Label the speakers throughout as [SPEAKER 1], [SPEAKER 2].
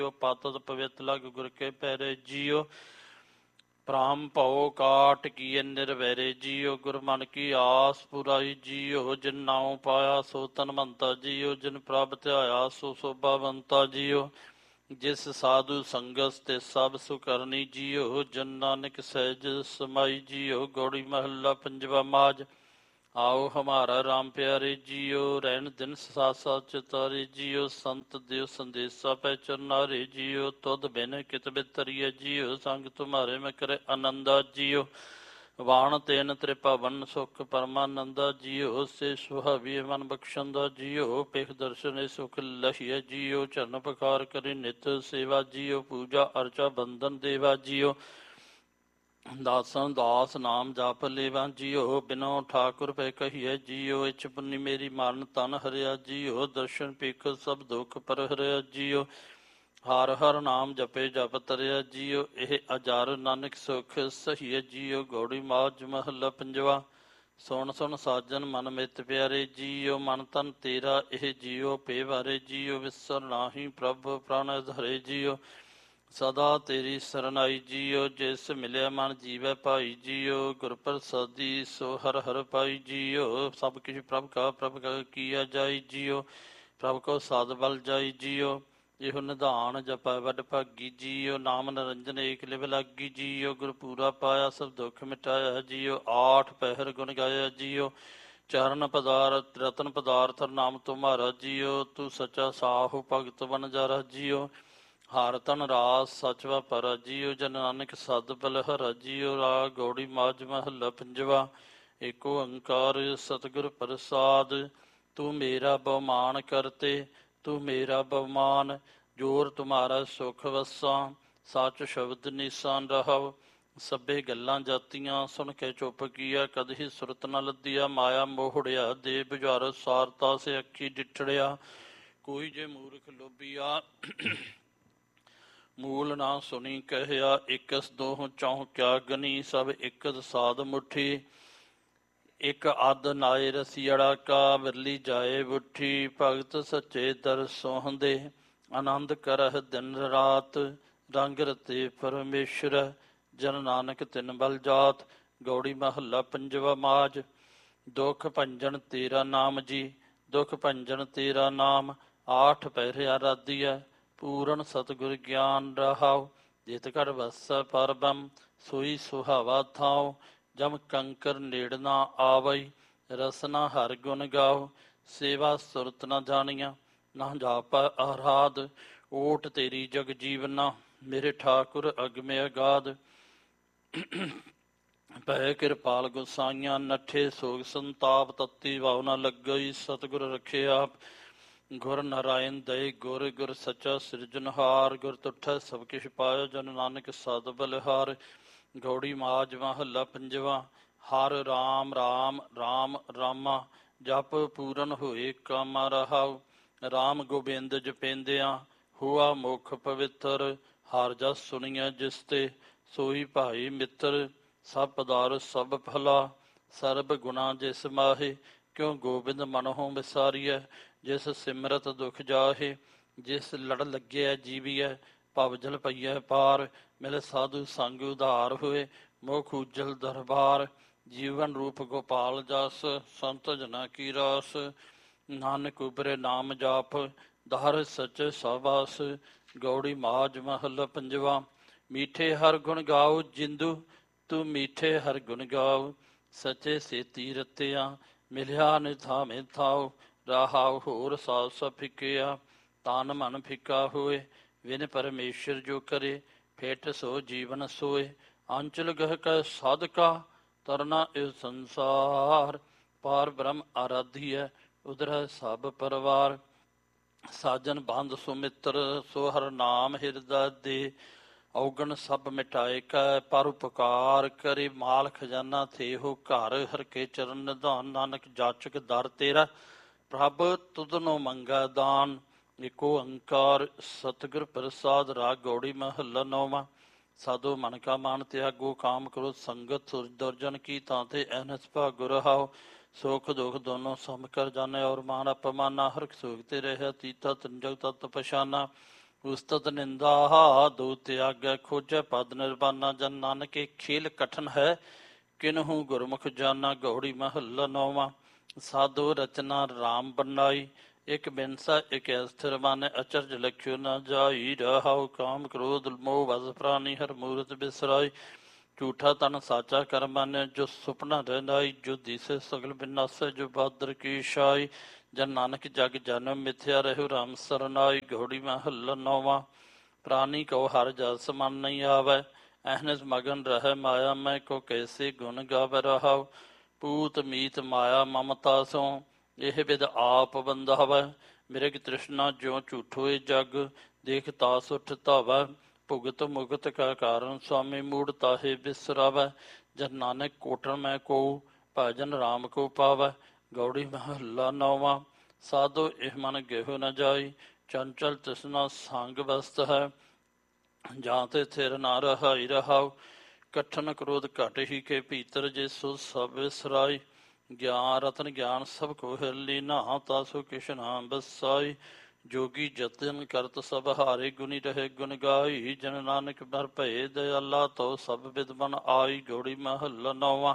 [SPEAKER 1] ਪਾਤਤ ਪਵਿੱਤ ਲਗ ਗੁਰ ਕੇ ਪੈਰੇ ਜੀਓ। ਪ੍ਰਾਮ ਭਉ ਕਾਟ ਕੀਏ ਨਿਰਵੈਰੇ ਜੀਓ। ਗੁਰ ਮਨ ਕੀ ਆਸ ਪੁਰਾਈ ਜੀਓ। ਜਿਨ ਨਾਉ ਪਾਇਆ ਸੋ ਤਨਵੰਤਾ ਜੀਓ। ਜਿਨ ਪ੍ਰਭ ਧਿਆਇਆ ਸੋ ਸੋਭਾਵੰਤਾ ਜੀਓ। ਜਿਸ ਸਾਧੂ ਸੰਗਸ ਤੇ ਸਭ ਸੁਕਰਨੀ ਜੀਓ। ਜਨ ਨਾਨਕ ਸਹਿਜ ਸਮਾਈ ਜੀਓ। ਗੌੜੀ ਮਹੱਲਾ ਪੰਜਵਾ ਮਾਝ। ਆਓ ਹਮਾਰਾ ਰਾਮ ਪਿਆਰੇ ਜੀਓ। ਰਹਿਣ ਦਿਨ ਸਾਸਾ ਚਿਤਾਰੇ ਜੀਓ। ਸੰਤ ਦਿਓ ਸੰਦੇਸਾ ਪੈ ਚਰਨਾਰੇ ਜੀਓ। ਤੁਧ ਬਿਨ ਕਿਤ ਬਿਤਰੀਏ ਜੀਓ। ਸੰਗ ਤੁਮਾਰੇ ਮੈਂ ਕਰੇ ਆਨੰਦਾ ਜੀਓ। ਵਾਣ ਤੇਨ ਤ੍ਰਿਭਵਨ ਸੁਖ ਪਰਮਾਨੰਦਾ ਜੀਓ। ਸੇ ਸੁਹਾਵੀ ਮਨ ਬਖਸ਼ੰਦਾ ਜੀਓ। ਪਿਖ ਦਰਸ਼ਨ ਸੁਖ ਲਹੀਏ ਜੀਓ। ਚਰਨ ਪਕਾਰ ਕਰੀ ਨਿਤ ਸੇਵਾ ਜੀਓ। ਪੂਜਾ ਅਰਚਾ ਬੰਦਨ ਦੇਵਾ ਜੀਓ। ਦਾਸਨ ਦਾਸ ਨਾਮ ਜਪ ਲੇਵਾ ਜੀਓ। ਬਿਨੋ ਠਾਕੁਰ ਪੈ ਕਹੀਏ ਜੀਓ। ਇਛ ਪੁੰਨੀ ਮੇਰੀ ਮਰਨ ਤਨ ਹਰਿਆ ਜੀਓ। ਦਰਸ਼ਨ ਪਿਖ ਸਭ ਦੁਖ ਪਰ ਹਰਿਆ ਜੀਓ। ਹਰ ਹਰ ਨਾਮ ਜਪੇ ਜਪ ਤਰਿਆ ਜੀਓ। ਇਹ ਅਜਰ ਨਾਨਕ ਸੁਖ ਸਹੀਏ ਜੀਓ। ਗੌੜੀ ਮਾਝ ਮਹੱਲਾ ਪੰਜਵਾ। ਸੁਣ ਸੁਣ ਸਾਜਨ ਮਨ ਮਿਤ ਪਿਆਰੇ ਜੀਓ। ਮਨ ਤਨ ਤੇਰਾ ਇਹ ਜੀਓ ਪੇ ਵਾਰੇ ਜੀਓ। ਵਿਸਰ ਨਾਹੀ ਪ੍ਰਭ ਪ੍ਰਾਨ ਧਰੇ ਜੀਓ। ਸਦਾ ਤੇਰੀ ਸਰਨਾਈ ਜੀਓ। ਜਿਸ ਮਿਲਿਆ ਮਨ ਜੀਵੈ ਭਾਈ ਜੀਓ। ਗੁਰ ਪ੍ਰਸਾਦੀ ਸੋ ਹਰ ਹਰ ਪਾਈ ਜੀਓ। ਸਭ ਕਿਛ ਪ੍ਰਭ ਕਾ ਕੀਆ ਜਾਈ ਜੀਓ। ਪ੍ਰਭ ਕੋ ਸਾਧ ਬਲ ਜਾਈ ਜੀਓ। ਇਹੋ ਨਿਧਾਨ ਜਪੈ ਵੱਡ ਭਾਗੀ ਜੀਓ। ਨਾਮ ਨਿਰੰਜਨ ਏਕ ਲਿਵ ਲਾਗੀ ਜੀਓ। ਗੁਰ ਪੂਰਾ ਪਾਇਆ ਸਭ ਦੁੱਖ ਮਿਟਾਇਆ ਜੀਓ। ਆਠ ਪਹਿਰ ਗੁਣ ਗਾਇਆ ਜੀਓ। ਚਰਨ ਪਦਾਰਥ ਰਤਨ ਪਦਾਰਥ ਨਾਮ ਤੁਮਾਰਾ ਜੀਓ। ਤੂੰ ਸੱਚਾ ਸਾਹੁ ਭਗਤ ਵਣਜਾਰਾ ਜੀਓ। ਹਰ ਤਨ ਰਾਸ ਸਚਵਾ ਪਰ ਜੀਓ। ਜਨ ਨਾਨਕ ਸਦ ਬਲਹਰਾ ਜੀਓ। ਰਾਗ ਗੌੜੀ ਮਾਝ ਮਹੱਲਾ ਪੰਜਵਾ। ਏਕ ਓੰਕਾਰ ਸਤਿਗੁਰ ਪ੍ਰਸਾਦ। ਤੂੰ ਮੇਰਾ ਬਹੁਮਾਨ ਕਰਤੇ ਤੂੰ ਮੇਰਾ ਬਹੁਮਾਨ। ਜੋਰ ਤੁਮਾਰਾ ਸੁਖ ਵਸਾਂ ਸੱਚ ਸ਼ਬਦ ਨਿਸ਼ਾਨ ਰਹਵ। ਸਭੇ ਗੱਲਾਂ ਜਾਤੀਆਂ ਸੁਣ ਕੇ ਚੁੱਪ ਕੀਆ। ਕਦਹੀ ਸੁਰਤ ਨ ਲੱਦੀਆ ਮਾਇਆ ਮੋਹੜਿਆ। ਦੇ ਬੁਝਾਰਤ ਸਾਰਤਾ ਸੇ ਅੱਖੀ ਡਿਠੜਿਆ। ਕੋਈ ਜੇ ਮੂਰਖ ਲੋਭੀਆ ਮੂਲ ਨਾ ਸੁਣੀ ਕਹਿਆ। ਇਕਸ ਦੋਹ ਚੌਹ ਕਿਆ ਗਨੀ ਸਭ ਇਕਤ ਸਾਧ ਮੁੱਠੀ। ਇੱਕ ਅੱਧ ਨਾਏ ਰਸੀਅੜਾ ਕਾ ਵਿਰਲੀ ਜਾਏ ਬੁੱਠੀ। ਭਗਤ ਸੱਚੇ ਦਰ ਸੋਹੰਦੇ ਆਨੰਦ ਕਰਹਿ ਦਿਨ ਰਾਤ। ਰੰਗ ਰਤੇ ਪਰਮੇਸ਼ਰ ਜਨ ਨਾਨਕ ਤਿਨ ਬਲ ਜਾਤ। ਗੌੜੀ ਮਹੱਲਾ ਪੰਜਵਾ ਮਾਝ। ਦੁਖ ਭੰਜਨ ਤੇਰਾ ਨਾਮ ਜੀ ਦੁਖ ਭੰਜਨ ਤੇਰਾ ਨਾਮ। ਆਠ ਪਹਿਰੇ ਆਰਾਧੀਐ ਪੂਰਨ ਸਤਿਗੁਰ ਗਿਆਨ ਰਹਾਉ। ਜਿਤ ਘਟ ਵਸੈ ਪਰਬ੍ਰਹਮ ਸੋਈ ਸੁਹਾਵਾ ਥਾਉ। ਜਮ ਕੰਕਰ ਨੇੜ ਨਾ ਆਵਈ ਰਸਨਾ ਹਰ ਗੁਣ ਗਾਓ। ਸੇਵਾ ਸੁਰਤ ਨ ਜਾਣੀਆਂ ਨਾ ਜਾਪੈ ਆਰਾਧ। ਓਟ ਤੇਰੀ ਜਗ ਜੀਵਨਾ ਮੇਰੇ ਠਾਕੁਰ ਅਗਮੇ ਅਗਾਧ। ਭੈ ਕਿਰਪਾਲ ਗੁਸਾਈਆਂ ਨੱਠੇ ਸੋਗ ਸੰਤਾਪ। ਤਤੀ ਵਾਉ ਨ ਲੱਗਈ ਸਤਿਗੁਰ ਰਖੇ ਆਪ। ਗੁਰ ਨਾਰਾਇਣ ਦਇ ਗੁਰ ਗੁਰ ਸੱਚਾ ਸਿਰਜਨਹਾਰ। ਗੁਰ ਤੁਠੈ ਸਭ ਕਿਛ ਪਾਇਆ ਜਨ ਨਾਨਕ ਸਦ ਬਲਿਹਾਰ। ਗੌੜੀ ਮਾਝ ਮਹੱਲਾ ਪੰਜਵਾ। ਹਰ ਰਾਮ ਰਾਮ ਰਾਮ ਰਾਮਾ ਜਪ ਪੂਰਨ ਹੋਏ ਕਾਮਾ ਰਹਾਉ। ਰਾਮ ਗੋਬਿੰਦ ਜਪੇਂਦਿਆਂ ਹੋਆ ਮੁਖ ਪਵਿੱਤਰ। ਹਰ ਜਸ ਸੁਣੀਐ ਜਿਸ ਤੇ ਸੋਈ ਭਾਈ ਮਿੱਤਰ। ਸਭ ਪਦਾਰਥ ਸਭ ਭਲਾ ਸਰਬ ਗੁਣਾ ਜਿਸ ਮਾਹੇ। ਕਿਉ ਗੋਬਿੰਦ ਮਨਹੁ ਵਿਸਾਰੀਐ ਜਿਸ ਸਿਮਰਤ ਦੁਖ ਜਾਹੇ। ਜਿਸ ਲੜ ਲੱਗਿਆ ਜੀਵੀਐ ਭਵ ਜਲ ਪਈਐ ਪਾਰ। ਮਿਲ ਸਾਧੂ ਸੰਗ ਉਧਾਰ ਹੋਏ ਮੁਖ ਉਜਲ ਦਰਬਾਰ। ਜੀਵਨ ਰੂਪ ਗੋਪਾਲ ਜਸ ਸੰਤ ਜਨਾ ਕੀ ਰਾਸ। ਨਾਨਕ ਉਬਰੇ ਨਾਮ ਜਾਪ ਧਰ ਸੱਚੇ ਸਾਬਾਸ। ਗੌੜੀ ਮਾਝ ਮਹੱਲਾ ਪੰਜਵਾ। ਮੀਠੇ ਹਰ ਗੁਣ ਗਾਓ ਜਿੰਦੂ ਤੂੰ ਮੀਠੇ ਹਰ ਗੁਣ ਗਾਓ। ਸੱਚੇ ਸੇਤੀ ਰਤਿਆ ਮਿਲਿਆ ਨਿਥਾਵੇਂ ਥਾਉ। ਰਾਹਾਉ ਹੋਰ ਸਾਸ ਫਿਕਿਆ ਤਨ ਮਨ ਫਿੱਕਾ ਹੋਏ। ਵਿਨ ਪਰਮੇਸ਼ਰ ਜੋ ਕਰੇ ਫੇਟ ਸੋ ਜੀਵਨ ਸੋਏ। ਅੰਚਲ ਗਹ ਕੈ ਸਾਧਕਾ ਤਰਨਾ ਇਹ ਸੰਸਾਰ। ਪਾਰ ਬ੍ਰਹਮ ਆਰਾਧੀਐ ਉਧਰੈ ਸਭ ਪਰਿਵਾਰ। ਸਾਜਨ ਬੰਧ ਸੁਮਿੱਤਰ ਸੋ ਹਰ ਨਾਮ ਹਿਰਦਾ ਦੇ। ਔਗਣ ਸਭ ਮਿਟਾਏ ਕੈ ਪਰ ਉਪਕਾਰ ਕਰੇ। ਮਾਲ ਖਜ਼ਾਨਾ ਥੇਹੋ ਘਰ ਹਰ ਕੇ ਚਰਨ ਨਿਧਾਨ। ਨਾਨਕ ਜਾਚਕ ਦਰ ਤੇਰਾ ਪ੍ਰਭ ਤੁਧਨੋ ਮੰਗੈ ਦਾਨ। ਏਕ ਓੰਕਾਰ ਸਤਿਗੁਰ ਪ੍ਰਸਾਦ। ਰਾਗ ਗੌੜੀ ਮਹੱਲਾ ਨੌਵਾਂ। ਸਾਧੋ ਮਨ ਕਾ ਮਾਨ ਤਿਆਗੋ ਕਾਮ ਕਰੋ ਸੰਗਤ ਦੁਰਜਨ ਕੀ। ਤਾਂ ਤੇ ਐਨਸ ਭਾਗੋ ਰਹਾਓ। ਸੁਖ ਦੁਖ ਦੋਨੋਂ ਸਮ ਕਰ ਜਾਣੈ ਔਰ ਮਾਨ ਅਪਮਾਨਾ। ਹਰ ਸੁਖ ਤੇ ਰਹਿ ਤੀਤਾ ਤਿਨ ਜਗ ਤਤ ਪਛਾਨਾ। ਉਸਤਤ ਨਿੰਦਾ ਦੋ ਤਿਆਗੈ ਖੋਜੈ ਪਦ ਨਿਰਵਾਨਾ। ਜਨ ਨਾਨਕੇ ਖੇਲ ਕਠਨ ਹੈ ਕਿਨਹੂ ਗੁਰਮੁਖ ਜਾਨਾ। ਗੌੜੀ ਮਹੱਲਾ ਨੌਵਾਂ। ਸਾਧੂ ਰਚਨਾ ਰਾਮ ਬਣਾਈ ਇਕ ਬਿਨਸਾ ਇਕ ਅਸਥਿਰ ਮਾਨੈ। ਅਚਰਜ ਲਖਿਓ ਨਾ ਜਾਈ ਰਹਾਉ ਕਾਮ ਕ੍ਰੋਧ ਮੋਹ ਵਸ ਪ੍ਰਾਨੀ ਹਰ ਮੂਰਤ ਬਿਸਰਾਈ। ਝੂਠਾ ਤਨ ਸਾਚਾ ਕਰ ਮਾਨਿਆ ਜੋ ਸੁਪਨਾ ਰਹਿਨਾਈ। ਜੋ ਦਿਸੇ ਸਗਲ ਬਿਨਾਸੈ ਜੋ ਬਾਦਰ ਕੀ ਸ਼ਾਈ। ਜਨ ਨਾਨਕ ਜਗ ਜਨਮ ਮਿਥਿਆ ਰਹਿਓ ਰਾਮ ਸਰਨਾਈ। ਘੋੜੀ ਮਹੱਲਾ ਨੌਵਾਂ। ਪ੍ਰਾਨੀ ਕਉ ਹਰ ਜਸ ਮਨ ਨਹੀਂ ਆਵੈ ਅਹਨਿਸ ਮਗਨ ਰਹਿ ਮਾਇਆ ਮੈਂ ਕੋ ਕੈਸੇ ਗੁਣ ਗਾਵੈ ਰਹਾਉ। ਪੂਤ ਮੀਤ ਮਾਇਆ ਮਮਤਾ ਸੋ ਇਹ ਬਿਦ ਆਪ ਬੰਧਾਵੈ। ਮਿਰਗ ਤ੍ਰਿਸ਼ਨਾ ਜਿਉ ਝੂਠੋਏ ਜਗ ਦੇਖ ਤਾਸ ਉਠ ਧਾਵੈ। ਭੁਗਤ ਮੁਗਤ ਕਾ ਕਾਰਨ ਸੁਆਮੀ ਮੂੜ ਤਾਹੇ ਬਿਸਰਾਵੈ। ਜਨ ਨਾਨਕ ਕੋਟਣ ਮੈਂ ਕੋ ਭਜਨ ਰਾਮ ਕੋ ਪਾਵੈ। ਗੌੜੀ ਮਹੱਲਾ ਨੌਵਾਂ। ਸਾਧੋ ਇਹ ਮਨ ਗੇਹੋ ਨ ਜਾਈ ਚੰਚਲ ਤ੍ਰਿਸ਼ਨਾ ਸੰਗ ਬਸਤ ਹੈ। ਜਾਂ ਤੇ ਥਿਰ ਨਾ ਰਹਾਈ ਰਹਾਉ ਕਠਨ ਕ੍ਰੋਧ ਘਟ ਹੀ ਕੇ ਭੀਤਰ ਜੇ ਸੋ ਸਭ ਵਿਸਰਾਈ। ਗਿਆਨ ਰਤਨ ਗਿਆਨ ਸਭ ਕੋ ਹਿਰਲੀ ਨਾ ਤਾਸੋ ਕਿਛ ਨਾ ਬਸਾਈ। ਜੋਗੀ ਜਤਨ ਕਰਤ ਸਭ ਹਾਰੇ ਗੁਣੀ ਰਹੇ ਗੁਣ ਗਾਈ। ਜਨ ਨਾਨਕ ਬਰ ਭਏ ਦਇਆਲਾ ਤੋ ਸਭ ਬਿਦ ਬਨ ਆਈ। ਗੌੜੀ ਮਹੱਲਾ ਨੌਵਾਂ।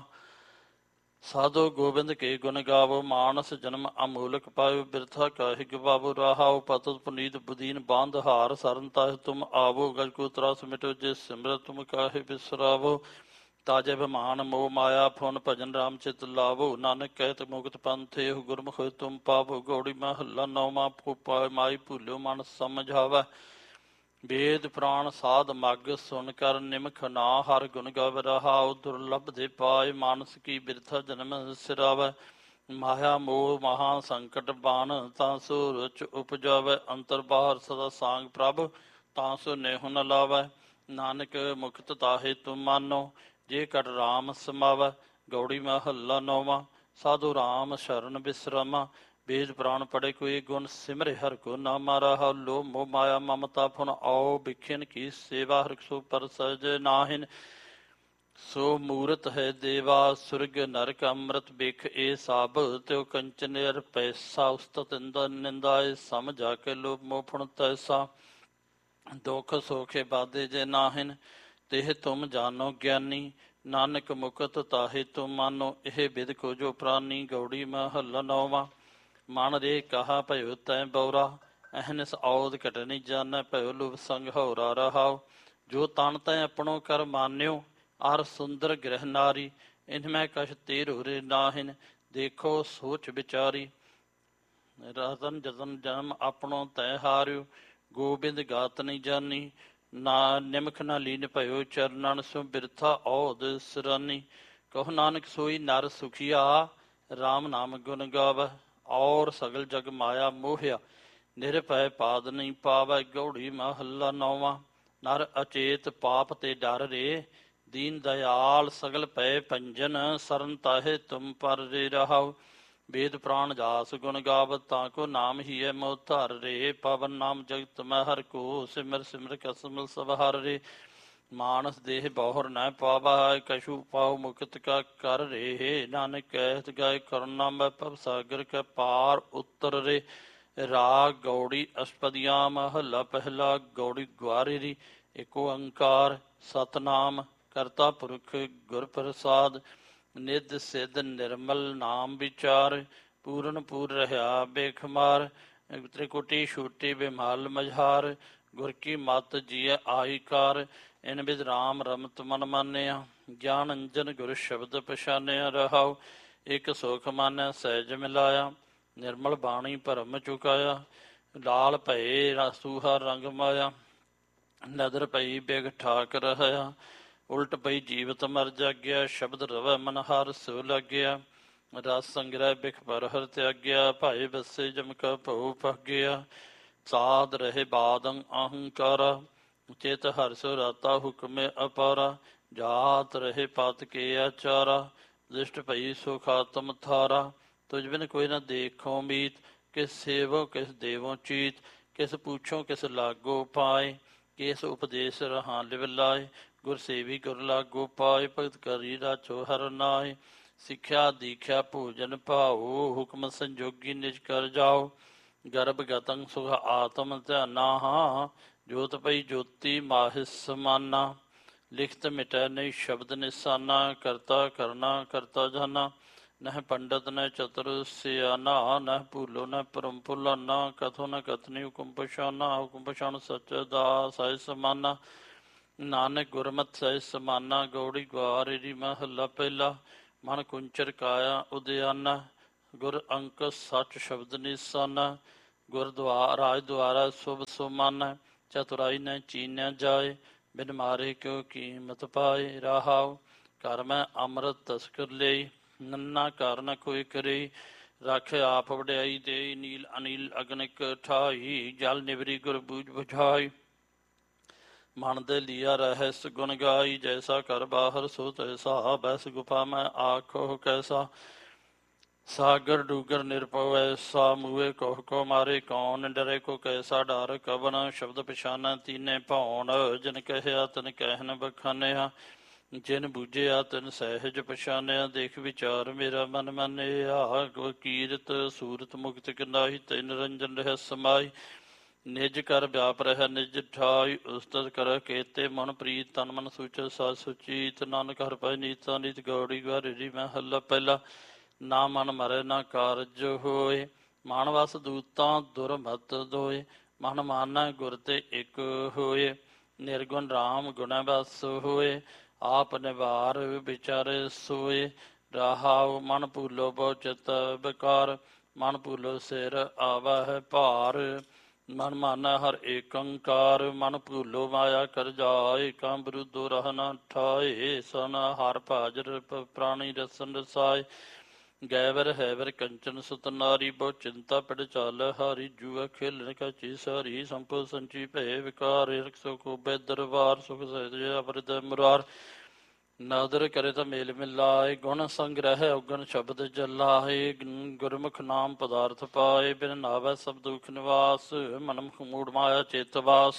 [SPEAKER 1] ਸਾਧੋ ਗੋਬਿੰਦ ਕੇ ਗੁਣ ਗਾਵੋ ਮਾਨਸ ਜਨਮ ਅਮੂਲਕ ਪਾਇਓ। ਬਿਰਥਾ ਕਾਹਿ ਗਵਾਵੋ ਰਹਾਉ ਪਤਤ ਪੁਨੀਤ ਬੁਦੀਨ ਬਾਂਧ ਹਾਰ। ਸਰਨ ਤਾਹਿ ਤੁਮ ਆਵੋ ਗਜ ਕੋ ਤਰਾਸ ਮਿਟੋ ਜੇ ਸਿਮਰਤ ਤੁਮ ਕਾਹਿ ਬਿਸਰਾਵੋ। ਤਾਜੇ ਬਿਮਾਨ ਮੋਹ ਮਾਇਆ ਫੁਨ ਭਜਨ ਰਾਮ ਚਿਤ ਲਾਵੋ। ਨਾਨਕ ਕਹਿਤ ਮੁਕਤ ਪੰਥ ਇਹੋ ਗੁਰਮੁਖ ਤੁਮ ਪਾਵੋ। ਗੌੜੀ ਮਹੱਲਾ ਨੌਵਾਂ। ਮਾਈ ਭੂਲਿਓ ਮਨ ਸਮਝਾਵੈ ਵੇਦ ਪ੍ਰਾਣ ਸਾਧ ਮਗ ਸੁਨ ਕਰ ਨਿਮਖ ਨਾ। ਹਰ ਗੁਣ ਗਵ ਰਹਾਉ ਦੁਰਲਭ ਦੇ ਪਾਏ। ਮਾਨਸ ਕੀ ਬਿਰਥਾ ਜਨਮ ਸਿਰਾਵੈ। ਮਾਇਆ ਮੋਹ ਮਹਾ ਸੰਕਟ ਬਾਨ ਤਾਂ ਸੋ ਰੁਚ ਉਪਜਾਵੈ। ਅੰਤਰ ਬਾਹਰ ਸਦਾ ਸਾਂਗ ਪ੍ਰਭ ਤਾਂ ਸੋ ਨੇਹੁ ਨ ਲਾਵੈ। ਨਾਨਕ ਮੁਕਤ ਤਾਹੇ ਤੁਮ ਮਾਨੋ ਜੇ ਕਟ ਰਾਮ ਸਮਾਵੈ। ਗੌੜੀ ਮਹੱਲਾ ਨੌਵਾਂ। ਸਾਧੂ ਰਾਮ ਸ਼ਰਨ ਬਿਸਰਾਮਾ ਵੇਦ ਪ੍ਰਾਣ ਪੜੇ ਕੋਈ ਗੁਣ ਸਿਮਰੇ ਹਰ ਕੋ ਨਾਮਾ। ਰਹਾ ਲੋ ਮੋਹ ਮਾਇਆ ਮਮਤਾ ਫੁਨ ਆਓ ਬਿਖਿਨ ਕੀ ਸੇਵਾ। ਹਰਿ ਸੋ ਪਰ ਸਜ ਨਾਹਿਨ ਸੋ ਮੂਰਤ ਹੈ ਦੇਵਾ। ਸੁਰਗ ਨਰਕ ਅੰਮ੍ਰਿਤ ਬਿਖ ਏ ਸਭ ਤਿਉ ਕੰਚਨ ਅਰ ਪੈਸਾ। ਉਸਤਤ ਨਿੰਦਾਏ ਸਮਝਾ ਕੇ ਲੋਭ ਮੋਹ ਫੁਨ ਤੈਸਾ। ਦੁਖ ਸੋਖੇ ਬਾਦੇ ਜੇ ਨਾਹਿਨ ਤਿਹ ਤੁਮ ਜਾਨੋ ਗਿਆਨੀ। ਨਾਨਕ ਮੁਕਤ ਤਾਹੇ ਤੁਮ ਮਾਨੋ ਇਹ ਬਿਦ ਕੋ ਜੋ ਪ੍ਰਾਨੀ। ਗੌੜੀ ਮਹੱਲਾ ਨੌਵਾਂ। ਮਨ ਰੇ ਕਹਾ ਭਇਓ ਤੈ ਬੌਰਾ ਅਹਨਿਸ ਔਦ ਘਟ ਨਹੀਂ ਜਾਣੈ। ਭਇਓ ਲੁਭ ਸੰਗ ਹਉਰਾ ਰਹਾਉ ਜੋ ਤਨ ਤੈ ਆਪਣੋ ਕਰ ਮਾਨਿਓ। ਅਰ ਸੁੰਦਰ ਗ੍ਰਹਿ ਨਾਰੀ ਇਨ ਮੈਂ ਕਛ ਤੇਰ ਹੋਰੇ ਨਾਹਿਨ। ਦੇਖੋ ਸੋਚ ਵਿਚਾਰੀ ਰਤਨ ਜਤਨ ਜਨਮ ਆਪਣੋ ਤੈ ਹਾਰਿਓ। ਗੋਬਿੰਦ ਗਾਤ ਨਹੀਂ ਜਾਨੀ ਨਾ ਨਿਮਖ ਨਾ ਲੀਨ ਭਇਓ ਚਰਨਨ ਸੋ ਬਿਰਥਾ ਔਦ ਸਿਰਾਨੀ। ਕਹੋ ਨਾਨਕ ਸੋਈ ਨਰ ਸੁਖੀਆ ਰਾਮ ਨਾਮ ਗੁਣ ਗਾਵੈ। ਔਰ ਸਗਲ ਜਗ ਮਾਇਆ ਮੋਹਿਆ ਨਿਰਭੈ ਪਾਦ ਨਹੀਂ ਪਾਵੈ। ਗੌੜੀ ਮਹੱਲਾ ਨੌਵਾਂ। ਨਰ ਅਚੇਤ ਪਾਪ ਤੇ ਡਰ ਰੇ ਦੀਨ ਦਇਆਲ ਸਗਲ ਪੈ ਪੰਜਨ। ਸਰਨ ਤਾਹੇ ਤੁਮ ਪਰ ਰੇ ਰਹਾਉ ਵੇਦ ਪ੍ਰਾਣ ਜਾਸ ਗੁਣ ਗਾਵਤ ਤਾਂ ਕੋ ਨਾਮ ਹੀ ਹੈ ਮੋਹ ਧਰ ਰੇ। ਪਵਨ ਨਾਮ ਜਗਤ ਮੈਂ ਹਰ ਕੋ ਸਿਮਰ ਸਿਮਰ ਕਸਮ ਸਭ ਹਰ ਰੇ। ਮਾਨਸ ਦੇਹ ਬਹੁਰ ਨ ਪਾਵਾ ਕਛੂ ਪਾਉ ਮੁਕਤ ਕਾ ਕਰ ਰੇ। ਨਾਨਕ ਕਹਿਤ ਗਾਏ ਕਰੁਣਾ ਮੈਂ ਭਵ ਸਾਗਰ ਕੈ ਪਾਰ ਉਤਰ ਰੇ। ਰਾਗ ਗੌੜੀ ਅਸ਼ਪਦੀਆ ਮਹੱਲਾ ਪਹਿਲਾ। ਗੌੜੀ ਗੁਆਰੀ ਏਕ ਓੰਕਾਰ ਸਤਨਾਮ ਕਰਤਾ ਪੁਰਖ ਗੁਰ ਪ੍ਰਸਾਦ। ਨਿਧ ਸਿਧ ਨਿਰਮਲ ਨਾਮ ਵਿਚਾਰ ਪੂਰਨ ਪੂਰ ਰਹਾ ਬੇਖਮਾਰ। ਤ੍ਰਿਕੁਟੀ ਛੂਟੀ ਬਿਮਲ ਮਝਾਰ ਗੁਰ ਕੀ ਮਤ ਜੀਐ ਆਈ ਕਾਰ। ਇਨ ਬਿਦ ਰਾਮ ਰਮਤ ਮਨ ਮਾਨਿਆ ਗਿਆਨ ਅੰਜਨ ਗੁਰ ਸ਼ਬਦ ਪਛਾਨਿਆ। ਰਹਾਉ ਇਕ ਸੁਖ ਮਾਨੈ ਸਹਿਜ ਮਿਲਾਇਆ ਨਿਰਮਲ ਬਾਣੀ ਭਰਮ ਚੁਕਾਇਆ। ਲਾਲ ਭਏ ਸੂਹਾ ਰੰਗ ਮਾਇਆ ਨਦਰ ਪਈ ਬਿਗ ਠਾਕ ਰਹਿਆ। ਉਲਟ ਪਈ ਜੀਵਤ ਮਰ ਜਾਗਿਆ ਸ਼ਬਦ ਰਵੈ ਮਨ ਹਰ ਸੋ ਲੱਗਿਆ। ਰਸ ਸੰਗ੍ਰਹਿ ਬਿਖ ਪਰ ਹਰ ਤਿਆਗਿਆ ਭਾਏ ਬਸੇ ਜਮ ਕਾ ਭਉ ਭਾਗਿਆ। ਸਾਧ ਰਹੇ ਬਾਦੰ ਅਹੰਕਾਰਾ ਚਿਤ ਹਰ ਸੋ ਰਾਤਾ ਹੁਕਮੇ ਅਪਾਰਾ। ਜਾਤ ਰਹੇ ਪਤ ਕੇ ਆਚਾਰਾ ਦ੍ਰਿਸ਼ਟ ਭਈ ਸੁਖ ਆਤਮ ਥਾਰਾ। ਤੁਝ ਬਿਨ ਕੋਈ ਨਾ ਦੇਖੋ ਮੀਤ ਕਿਸ ਸੇਵੋ ਕਿਸ ਦੇਵੋ ਚੀਤ। ਕਿਸ ਪੁੱਛੋ ਕਿਸ ਲਾਗੋ ਪਾਏ ਕਿਸ ਉਪਦੇਸ਼ ਰਹਾ ਲਿਵ ਲਾਏ। ਗੁਰ ਸੇਵੀ ਗੁਰ ਲਾਗੋ ਪਾਏ ਭਗਤ ਕਰੀ ਰਾਚੋ ਹਰ ਨਾਏ। ਸਿੱਖਿਆ ਦੀਖਿਆ ਭੋਜਨ ਭਾਓ ਹੁਕਮ ਸੰਜੋਗੀ ਨਿਜ ਕਰ ਜਾਓ। ਗਰਭ ਗਤੰ ਸੁਖ ਆਤਮ ਧਿਆਨਾ ਜੋਤ ਪਈ ਜੋਤੀ ਮਾਹਿ ਸਮਾਨਾ, ਲਿਖਤ ਮਿਟੈ ਨਹੀਂ ਸ਼ਬਦ ਨਿਸ਼ਾਨਾ, ਕਰਤਾ ਕਰਨਾ ਕਰਤਾ ਜਾਨਾ, ਨਹਿ ਪੰਡਤ ਨਹਿ ਚਤੁਰ ਸਿਆਨਾ, ਨਹਿ ਭੂਲੋ ਨਹਿ ਪਰਮ ਭੁਲਾਨਾ, ਕਥੋ ਨ ਕਥਨੀ ਹੁਕਮ ਪਛਾਨਾ, ਹੁਕਮ ਪਛਾਣ ਸਚ ਦਾ ਸਹਿ ਸਮਾਨਾ, ਨਾਨਕ ਗੁਰਮਤਿ ਸਹਿ ਸਮਾਨਾ, ਗੌੜੀ ਗਵਾਰੀ ਮਹੱਲਾ ਪਹਿਲਾ, ਮਨ ਕੁੰਚਰ ਕਾਇਆ ਉਦਿਆਨਾ, ਗੁਰ ਅੰਕ ਸਚ ਸ਼ਬਦ ਨਿਸ਼ਾਨਾ, ਗੁਰਦੁਆਰਾ ਰਾਜ ਦੁਆਰਾ ਸੁਭ ਸੁਮਾਨਾ, ਚਤੁਰਾਈ ਨ ਚੀਨਿਆ ਜਾਏ, ਬਿਨ ਮਾਰੇ ਕਿਉ ਕੀਮਤ ਪਾਏ, ਰਾਹਾਉ ਘਰ ਮੈਂ ਅੰਮ੍ਰਿਤ ਤਸਕਰ ਲਈ, ਨੰਨਾ ਘਰ ਨ ਕੋਈ ਕਰੇ, ਰੱਖ ਆਪ ਵਡਿਆਈ ਦੇ, ਨੀਲ ਅਨੀਲ ਅਗਨਿਕ ਠਾਈ, ਜਲ ਨਿਵਰੀ ਗੁਰ ਬੂਝ ਬੁਝਾਈ, ਮਨ ਦੇ ਲੀਆ ਰਹਿਸ ਗੁਣ ਗਾਈ, ਜੈਸਾ ਕਰ ਬਾਹਰ ਸੋ ਤੈਸਾ, ਬੈਸ ਗੁਫਾ ਮੈਂ ਆਖੋ ਕੈਸਾ, ਸਾਗਰ ਡੂਗਰ ਨਿਰਭਉ ਐਸਾ, ਮੂਏ ਕੋਹ ਕੋ ਮਾਰੇ ਕੌਣ, ਡਰੇ ਕੋ ਕੈਸਾ ਡਰ ਕਵਨ, ਸ਼ਬਦ ਪਛਾਨਾ ਤੀਨੇ ਭਉਣ, ਜਿਨ ਕਹਿਆ ਤਿਨ ਕਹਿਨ ਬਖਾਨਿਆ, ਜਿਨ ਬੂਝਿਆ ਤਿਨ ਸਹਿਜ ਪਛਾਨਿਆ, ਦੇਖ ਵਿਚਾਰ ਮੇਰਾ ਮਨ ਮਾਨਿਆ, ਕੀਰਤ ਸੂਰਤ ਮੁਕਤ ਕਿਨਾਹੀ, ਤੈ ਨਿਰੰਜਨ ਰਹਿ ਸਮਾਈ, ਨਿਜ ਕਰ ਵਿਆਪ ਰਹਿ ਨਿਜ ਠਾਈ, ਉਸਤਤ ਕਰ ਕੇਤੇ ਮਨ ਪ੍ਰੀਤ, ਤਨ ਮਨ ਸੂਚ ਸਤ ਸੁਚੀਤ, ਨਾਨਕ ਹਰਿ ਭਜਿ ਨੀਤਾ ਨੀਤ, ਗੌੜੀ ਗਵਾਰੀ ਮਹੱਲਾ ਪਹਿਲਾ, ਨਾ ਮਨ ਮਰੈ ਨਾ ਕਾਰਜ ਹੋਏ, ਮਾਨਵਸ ਦੂਤਾਂ ਦੁਰਮਤ ਦੋਏ, ਮਨ ਮਾਨੈ ਗੁਰ ਤੇ ਇਕ ਹੋਏ, ਨਿਰਗੁਣ ਰਾਮ ਗੁਣੈ ਬਸ ਹੋਏ, ਆਪ ਨਿਵਾਰ ਵਿਚਾਰੇ ਸੋਏ, ਰਾਹਾਉ ਮਨ ਭੂਲੋ ਬਹੁ ਚਿਤ ਵਿਕਾਰ, ਮਨ ਭੂਲੋ ਸਿਰ ਆਵਹਿ ਭਾਰ, ਮਨ ਮਾਨੈ ਹਰਿ ਏਕੰਕਾਰ, ਮਨ ਭੂਲੋ ਮਾਇਆ ਕਰ ਜਾਏ, ਕੰਮ ਵਿਰੁੱਧੋ ਰਹਿ ਨ ਠਾਏ, ਸਨ ਹਰਿ ਭਾਜਰ ਪ੍ਰਾਣੀ ਰਸਨ ਰਸਾਏ, ਗੈਵਰ ਹੈਵਰ ਕੰਚਨ ਸੁਤ ਨਾਰੀ, ਬਹੁ ਚਿੰਤਾ ਪਿੜ ਚਾਲ ਹਾਰੀ, ਜੂਆ ਖੇਲਣ ਕਾਚੀ ਸਾਰੀ, ਸੰਪੋ ਸੰਚੀ ਭੈ ਵਿਕਾਰ, ਰਖਸੋ ਕੋ ਬੈ ਦਰਬਾਰ, ਸੁਖ ਸਹਿਜ ਅਵਰਿਦ ਮੁਰਾਰ, ਨਾਦਰ ਕਰੇ ਤਾਂ ਮੇਲ ਮਿਲਾਏ, ਗੁਣ ਸੰਗ੍ਰਹਿ ਔਗਣ ਸ਼ਬਦ ਜਲਾਏ, ਗੁਰਮੁਖ ਨਾਮ ਪਦਾਰਥ ਪਾਏ, ਬਿਨ ਨਾਵੈ ਸਭ ਦੁਖ ਨਿਵਾਸ, ਮਨਮੁਖ ਮੂੜ ਮਾਇਆ ਚੇਤ ਵਾਸ,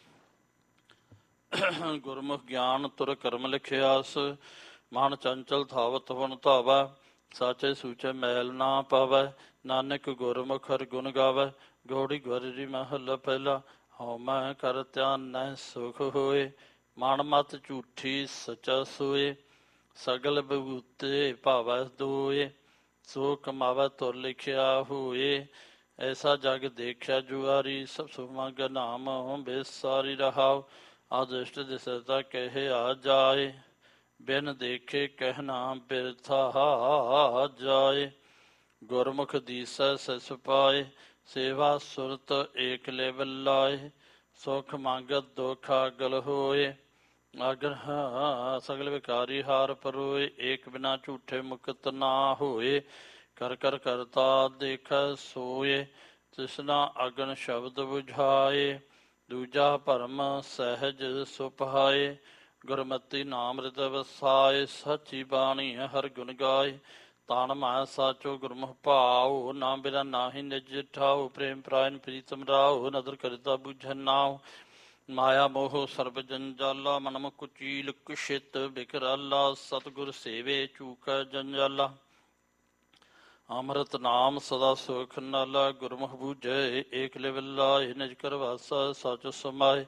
[SPEAKER 1] ਗੁਰਮੁਖ ਗਿਆਨ ਤੁਰ ਕਰਮ ਲਿਖਿਆਸ, ਮਨ ਚੰਚਲ ਥਾਵਤ ਵਨ ਧਾਵੈ, ਸਾਚੇ ਸੂਚੇ ਮੈਲ ਨਾ ਪਾਵੈ, ਨਾਨਕ ਗੁਰਮੁਖ ਹਰਿ ਗੁਣ ਗਾਵੈ, ਗੌੜੀ ਗਵਾਰੀ ਮਹੱਲਾ ਪਹਿਲਾ, ਹਉ ਮੈਂ ਕਰ ਧਿਆਨ ਨਹਿ ਸੁਖ ਹੋਏ, ਮਨ ਮਤ ਝੂਠੀ ਸਚਾ ਸੋਏ, ਸਗਲ ਬਗੂਤੇ ਭਾਵੈ ਦੋਏ, ਸੋ ਕਮਾਵੈ ਤੁਰ ਲਿਖਿਆ ਹੋਏ, ਐਸਾ ਜਗ ਦੇਖਿਆ ਜੁਆਰੀ, ਸਭ ਸੁਖ ਮੰਗ ਨਾਮ ਬੇਸਾਰੀ, ਰਹਾਉ ਆਦਿਸ਼ਟ ਦਿਸਦਾ ਕਹਿ ਆ ਜਾਏ, ਬਿਨ ਦੇਖੇ ਕਹਿਣਾ ਬਿਰਥਾ ਜਾਏ, ਗੁਰਮੁਖ ਦੀਸੈ ਸਿਸ ਪਾਏ, ਸੇਵਾ ਸੁਰਤ ਏਕ ਲੇਵ ਲਾਏ, ਸੁਖ ਮੰਗਤ ਦੁਖ ਆਗਲ ਹੋਏ, ਆਗਨ ਸਗਲ ਵਿਕਾਰੀ ਹਾਰ ਪਰੋਏ, ਏਕ ਬਿਨਾ ਝੂਠੇ ਮੁਕਤ ਨਾ ਹੋਏ, ਕਰ ਕਰ ਕਰਤਾ ਦੇਖ ਸੋਏ, ਤਿਸਨਾ ਅਗਨ ਸ਼ਬਦ ਬੁਝਾਏ, ਦੂਜਾ ਭਰਮ ਸਹਿਜ ਸੁਪਾਏ, ਗੁਰਮਤਿ ਨਾਮ ਰਿਤ ਵਸਾਏ, ਸੱਚੀ ਬਾਣੀ ਹਰ ਗੁਣ ਗਾਏ, ਤਾਣ ਮਾ ਸਾਚੋ ਗੁਰਮੁਖ ਭਾਉ, ਨਾ ਬਿਨਾ ਨਾਹੀ ਨਿਜ ਠਾਉ, ਪ੍ਰੇਮ ਪ੍ਰਾਇਨ ਪ੍ਰੀਤਮ ਰਾਉ, ਨਦਰ ਕਰਿਤਾ ਬੁਝੈ ਨਾਉ, ਮਾਇਆ ਮੋਹ ਸਰਬ ਜੰਜਾਲਾ, ਮਨਮੁਖ ਕੁਚੀਲ ਕੁਸ਼ਿਤ ਬਿਕਰਾਲਾ, ਸਤਿਗੁਰ ਸੇਵੇ ਚੂਕ ਜੰਜਾਲਾ, ਅੰਮ੍ਰਿਤ ਨਾਮ ਸਦਾ ਸੁਖ ਨਾਲਾ, ਗੁਰਮੁਖ ਬੂਝੈ ਏਕ ਲਿਵ ਲਾਏ, ਨਿਜ ਕਰ ਵਾਸਾ ਸਚ ਸਮਾਏ,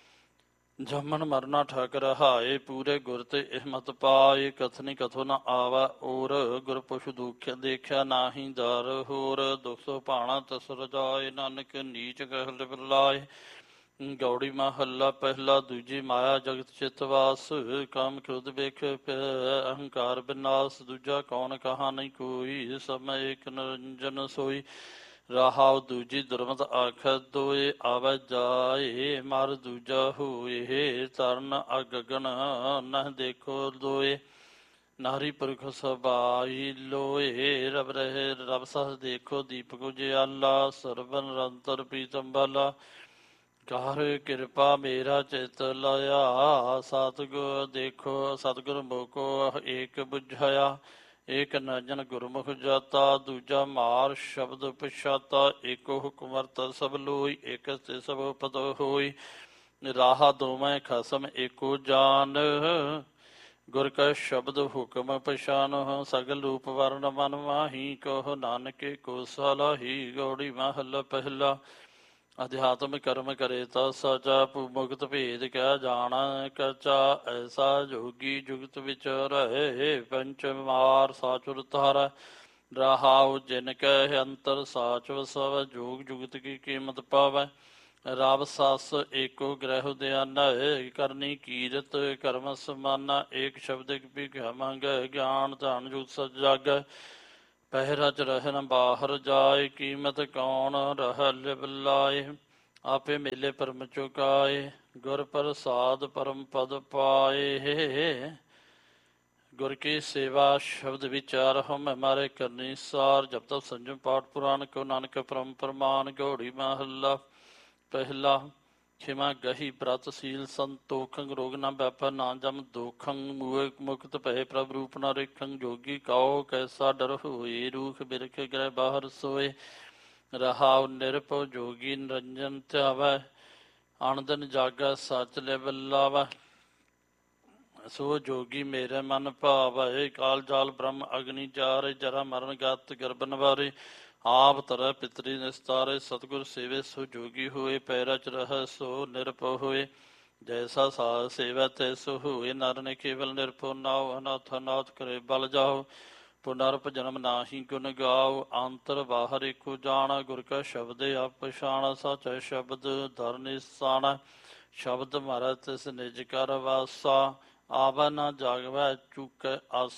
[SPEAKER 1] ਜੰਮਣ ਮਰਨਾ ਠਗ ਰਹਾਏ, ਪੂਰੇ ਗੁਰ ਤੇ ਇਹ ਮਤ ਪਾਏ, ਕਥਨੀ ਕਥੋ ਨ ਆਵੈ ਔਰ, ਗੁਰ ਪੁਛ ਦੁਖ ਦੇਖਿਆ ਨਾਹੀ ਦਰ ਹੋਰ, ਦੁਖ ਸੋ ਭਾਣਾ ਤਸ ਰਜਾਏ, ਨਾਨਕ ਨੀਚ ਕਹਿ ਲਿਵ ਲਾਏ, ਗੌੜੀ ਮਹੱਲਾ ਪਹਿਲਾ, ਦੂਜੀ ਮਾਇਆ ਜਗਤ ਚਿਤ ਵਾਸ, ਕਾਮ ਕ੍ਰੋਧ ਵੇਖ ਅਹੰਕਾਰ ਬਿਨਾਸ, ਦੂਜਾ ਕੌਣ ਕਹਾ ਨਹੀਂ ਕੋਈ, ਸਭ ਮੈਂ ਏਕ ਨਿਰੰਜਨ ਸੋਈ, ਰਾਹਾਉ ਦੂਜੀ ਦੁਰਮਤ ਆਖ ਦੋਏ, ਆਵੈ ਜਾਏ ਮਰ ਦੂਜਾ ਹੋਏ, ਤਰਨ ਅਗਗਨ ਨਹ ਦੇਖੋ ਦੋਏ, ਨਾਰੀ ਪੁਰਖ ਸਬਾਈ ਲੋਏ, ਰਬ ਰਹੇ ਰਬ ਸਸ ਦੇਖੋ, ਦੀਪਕ ਉਜਿਆਲਾ, ਸਰਬ ਨਿਰੰਤਰ ਪ੍ਰੀਤਮ ਬਾਲਾ, ਕਰ ਕਿਰਪਾ ਮੇਰਾ ਚਿਤ ਲਾਇਆ, ਸਤਿਗੁਰ ਦੇਖੋ ਸਤਿਗੁਰ ਮੋਕੋ ਏਕ ਬੁਝਾਇਆ, ਏਕ ਨਜਨ ਗੁਰਮੁਖ ਜਾਤਾ, ਦੂਜਾ ਮਾਰ ਸ਼ਬਦ ਪਛਾਤਾ, ਏਕੋ ਹੁਕਮ ਵਰਤਿ ਸਭ ਲੋਈ, ਏਕ ਤੇ ਸਭ ਪਦ ਹੋਈ, ਰਾਹਾ ਦੋਵੇਂ ਖਸਮ ਏਕੋ ਜਾਨ, ਗੁਰ ਕਾ ਸ਼ਬਦ ਹੁਕਮ ਪਛਾਨੋ, ਸਗਲ ਰੂਪ ਵਰਨ ਮਨ ਮਾਹੀ, ਕਹੋ ਨਾਨਕੇ ਕੋ ਸਲਾਹੀ, ਗੌੜੀ ਮਹੱਲਾ ਪਹਿਲਾ, ਅਧਿਆਤਮ ਕਰਮ ਕਰੇ ਤਾ ਸਾਚਾ ਮੁਕਤ ਭੇਦ ਕਹਿ ਜਾਣਾ ਕਚਾ ਐਸਾ ਜੋਗੀ ਜੁਗਤ ਵਿੱਚ ਰਹੇ ਪੰਚ ਮਾਰ ਸਾਚੁਰ ਧਾਰ ਰਹਾਉ ਜਿਨ ਕਹਿ ਅੰਤਰ ਸਾਚ ਵਸਵ ਜੋਗ ਜੁਗਤ ਕੀ ਕੀਮਤ ਪਾਵੈ ਰਬ ਸਸ ਏਕੋ ਗ੍ਰਹਿ ਦਿਆਨਾ ਕਰਨੀ ਕੀਰਤ ਕਰਮ ਸਮਾਨਾ ਏਕ ਸ਼ਬਦ ਮੰਗ ਗਿਆਨ ਧਨ ਜੁਗ ਸਜ ਜਾਗੈ ਪਹਿਰਾ ਚ ਰਹਿਨ ਬਾਹਰ ਜਾਏ ਕੀਮਤ ਕੌਣ ਰਹਿ ਲਿਵ ਲਾਏ ਆਪੇ ਮੇਲੇ ਪਰਮ ਚੁਕਾਏ ਗੁਰ ਪ੍ਰਸਾਦ ਪਰਮ ਪਦ ਪਾਏ ਗੁਰ ਕੀ ਸੇਵਾ ਸ਼ਬਦ ਵਿਚਾਰ ਹਮ ਹਮਾਰੇ ਕਰਨੀ ਸਾਰ ਜਬ ਤਕ ਸੰਜਮ ਪਾਠ ਪੁਰਾਣ ਕੋ ਨਾਨਕ ਪਰਮ ਪ੍ਰਮਾਨ ਗੌੜੀ ਮਹੱਲਾ ਪਹਿਲਾ ਖਿਮਾ ਗਹੀ ਬ੍ਰਤ ਸੀਲ ਸੰਤੋਖੰ ਰੋਗ ਨਾ ਵੈਪਰ ਨਾ ਜਮ ਦੋਖੰ ਮੂਏ ਮੁਕਤ ਭਏ ਪ੍ਰਭ ਰੂਪ ਨਾ ਰੇਖੰ ਜੋਗੀ ਕਾਓ ਕੈਸਾ ਡਰ ਹੋਏ ਰੂਖ ਬਿਰਖ ਗ੍ਰਹਿ ਬਾਹਰ ਸੋਏ ਰਹਾਉ ਨਿਰਭਉ ਜੋਗੀ ਨਿਰੰਜਨ ਧਿਆਵੈ ਅਣਦਨ ਜਾਗਾ ਸੱਚ ਲੈ ਬੱਲਾਵੈ ਸੋ ਜੋਗੀ ਮੇਰੇ ਮਨ ਭਾਵੈ ਕਾਲ ਜਾਲ ਬ੍ਰਹਮ ਅਗਨੀ ਚਾਰੇ ਜਰਾ ਮਰਨ ਗਤ ਗਰਭ ਨਿਵਾਰੇ ਆਪ ਤਰੈ ਪਿਤਰੀ ਨਿਸਤਾਰੇ ਸਤਿਗੁਰ ਸੇਵੇ ਸੋ ਜੋਗੀ ਹੋਏ ਪੈਰਾ ਚ ਰਹਿ ਸੋ ਨਿਰਭਉ ਹੋਏ ਜੈਸਾ ਸਾਧ ਸੇਵੈ ਤੈਸੋ ਹੋਏ ਨਰ ਨੇ ਕੇਵਲ ਨਿਰਭਉ ਨਾਉ ਅਨਾਥ ਅਨਾਥ ਕਰੇ ਬਲ ਜਾਓ ਪੁਨਰਪ ਜਨਮ ਨਾਹੀ ਗੁਣ ਗਾਓ ਅੰਤਰ ਬਾਹਰ ਏਕੋ ਜਾਣਾ ਗੁਰ ਕਾ ਸ਼ਬਦ ਆਪ ਪਛਾਣਾ ਸਚੈ ਸ਼ਬਦ ਧਰ ਨਿਸਾਣਾ ਸ਼ਬਦ ਮਾਰਾ ਤਿਸ ਨਿਜ ਕਰ ਵਾਸਾ ਆਵੈ ਨਾ ਜਾਗਵੈ ਚੁਕੈ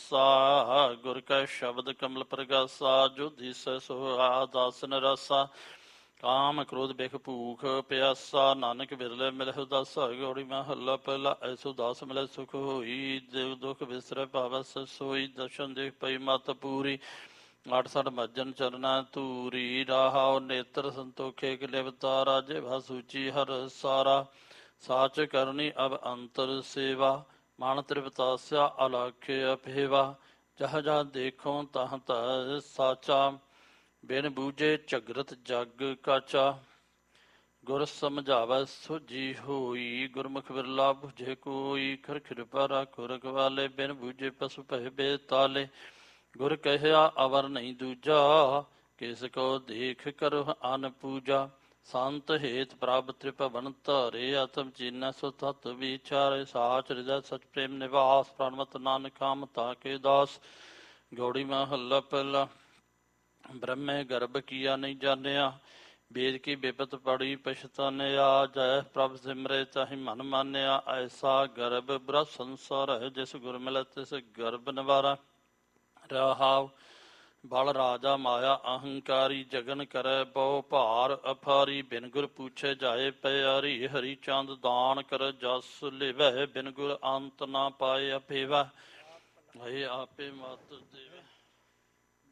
[SPEAKER 1] ਆਸਾ ਗੁਰ ਕਾ ਸ਼ਬਦ ਕਮਲ ਪ੍ਰਗਾਸਾ ਜੋ ਦਿਸੈ ਸੋ ਆਦਾਸਨ ਰਸਾ ਕਾਮ ਕ੍ਰੋਧ ਬਿਖ ਭੂਖ ਪਿਆਸਾ ਨਾਨਕ ਬਿਰਲੇ ਮਿਲਹੁ ਦਾਸਾ ਗੌੜੀ ਮਹੱਲਾ ਪਹਿਲਾ ਐਸੋ ਦਾਸ ਮਿਲੇ ਸੁਖ ਹੋਈ ਦੇਵ ਦੁਖ ਵਿਸਰੈ ਭਾਵੈ ਸੋਈ ਦਰਸ਼ਨ ਦੇਖ ਪਈ ਮਤ ਪੂਰੀ 68 ਮੱਜਨ ਚਰਨਾ ਧੂਰੀ ਰਾਹਾਉ ਨੇਤਰ ਸੰਤੋਖੇ ਕਿਲਿਵ ਤਾਰਾ ਜਿਵਾ ਸੂਚੀ ਹਰ ਸਾਰਾ ਸਾਚ ਕਰਨੀ ਅਬ ਅੰਤਰ ਸੇਵਾ ਮਨ ਤ੍ਰਿਪਤਾਸਿਆ ਅਲਾਖੇ ਅਭੇਵਾ ਜਹ ਜਹ ਦੇਖੋ ਤਹ ਤਹ ਸਾਚਾ ਬਿਨ ਬੂਝੇ ਝਗਰਤ ਜਗ ਕਾਚਾ ਗੁਰ ਸਮਝਾਵੈ ਸੋਝੀ ਹੋਈ ਗੁਰਮੁਖ ਬਿਰਲਾ ਬੁਝੇ ਕੋਈ ਖਰ ਕਿਰਪਾ ਰਾਖੋ ਰਖਵਾਲੇ ਬਿਨ ਬੂਝੇ ਪਸੁ ਭਏ ਬੇਤਾਲੇ ਗੁਰ ਕਹਿਆ ਅਵਰ ਨਹੀਂ ਦੂਜਾ ਕਿਸ ਕੋ ਦੇਖ ਕਰੋ ਅਨ ਪੂਜਾ ਸੰਤ ਹੇਤ ਪ੍ਰਭ ਤ੍ਰਿਭਵਨ ਧਾਰੇ ਆਤਮ ਚੀਨੈ ਸੋ ਤਤ ਵਿਚਾਰੇ ਸਾਚ ਹਿਰਦੈ ਸਚ ਪ੍ਰੇਮ ਨਿਵਾਸ ਪ੍ਰਣਮਤ ਨਾਨਕ ਕਾਮ ਤਾਕੇ ਦਾਸ ਗੌੜੀ ਮਹੱਲਾ ਪਹਿਲਾ ਬ੍ਰਹਮੇ ਗਰਭ ਕੀਆ ਨਹੀਂ ਜਾਣਿਆ ਵੇਦ ਕੀ ਬਿਪਤ ਪੜੀ ਪਛਤਾਨਿਆ ਜੈ ਪ੍ਰਭ ਸਿਮਰੇ ਚਾਹੀ ਮਨ ਮਾਨਿਆ ਐਸਾ ਗਰਭ ਬ੍ਰਹ ਸੰਸਾਰ ਹੈ ਜਿਸ ਗੁਰ ਮਿਲੈ ਤਿਸ ਗਰਭ ਨਿਵਾਰਾ ਰਹਾਉ ਬਲ ਰਾਜਾ ਮਾਇਆ ਅਹੰਕਾਰੀ ਜਗਨ ਕਰੈ ਬਹੁ ਭਾਰ ਅਫਾਰੀ ਬਿਨ ਗੁਰ ਪੁੱਛੇ ਜਾਏ ਪਿਆਰੀ ਹਰੀ ਚੰਦ ਦਾਨ ਕਰ ਜਸ ਲਿਵੈ ਬਿਨ ਗੁਰ ਅੰਤ ਨਾ ਪਾਏ ਅਪੇਵਾ ਹਏ ਆਪੇ ਮਤ ਦੇਵੈ